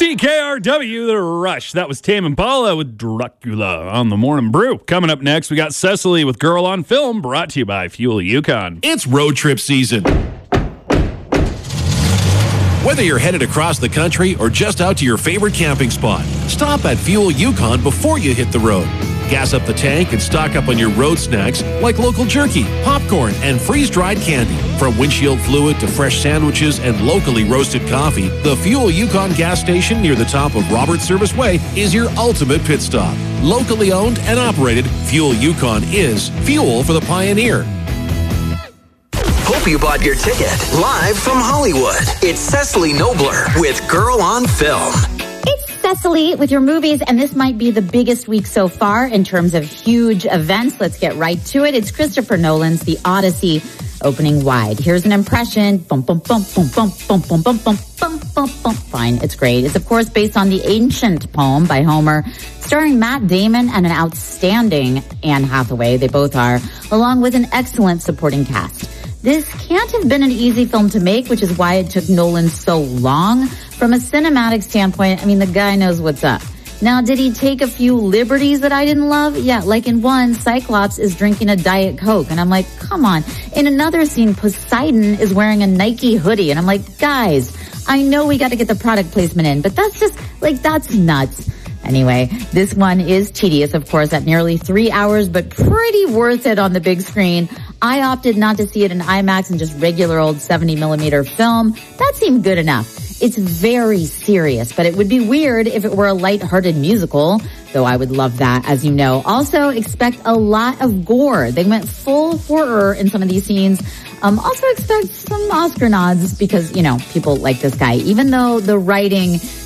CKRW, The Rush. That was Tame Impala with Dracula on the Morning Brew. Coming up next, we got Cecily with Girl on Film, brought to you by Fuel Yukon. It's road trip season. Whether you're headed across the country or just out to your favorite camping spot, stop at Fuel Yukon before you hit the road. Gas up the tank and stock up on your road snacks like local jerky, popcorn, and freeze-dried candy. From windshield fluid to fresh sandwiches and locally roasted coffee, the Fuel Yukon gas station near the top of Roberts Service Way is your ultimate pit stop. Locally owned and operated, Fuel Yukon is fuel for the pioneer. Hope you bought your ticket. Live from Hollywood, it's Cecily Nobler with Girl on Film. It's Cecily with your movies, and this might be the biggest week so far in terms of huge events. Let's get right to it. It's Christopher Nolan's The Odyssey opening wide. Here's an impression. Bum, bum, bum, bum, bum, bum, bum, bum, bum, bum, bum, bum. Fine, it's great. It's, of course, based on the ancient poem by Homer, starring Matt Damon and an outstanding Anne Hathaway. They both are, along with an excellent supporting cast. This can't have been an easy film to make, which is why it took Nolan so long. From a cinematic standpoint, I mean, the guy knows what's up. Now, did he take a few liberties that I didn't love? Yeah, like in one, Cyclops is drinking a Diet Coke, and I'm like, come on. In another scene, Poseidon is wearing a Nike hoodie, and I'm like, guys, I know we got to get the product placement in, but that's just, like, that's nuts. Anyway, this one is tedious, of course, at nearly 3 hours, but pretty worth it on the big screen. I opted not to see it in IMAX and just regular old 70mm film. That seemed good enough. It's very serious, but it would be weird if it were a lighthearted musical, though I would love that, as you know. Also, expect a lot of gore. They went full horror in some of these scenes. Also expect some Oscar nods because, you know, people like this guy. Even though the writing